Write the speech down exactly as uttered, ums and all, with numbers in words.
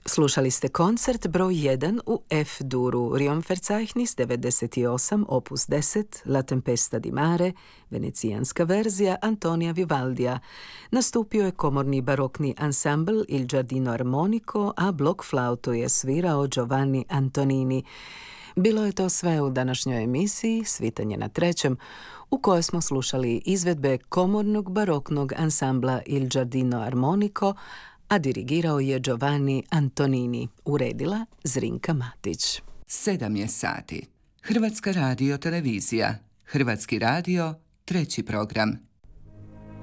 Slušali ste koncert broj jedan u F-duru Riomferzeichnis devedeset osam opus deset La Tempesta di Mare, venecijanska verzija Antonija Vivaldija. Nastupio je komorni barokni ansambl Il Giardino Armonico, a blok flautu je svirao Giovanni Antonini. Bilo je to sve u današnjoj emisiji Svitanje na trećem, u kojoj smo slušali izvedbe komornog baroknog ansambla Il Giardino Armonico, a dirigirao je Giovanni Antonini, uredila Zrinka Matić. Sedam je sati. Hrvatska radio televizija. Hrvatski radio, treći program.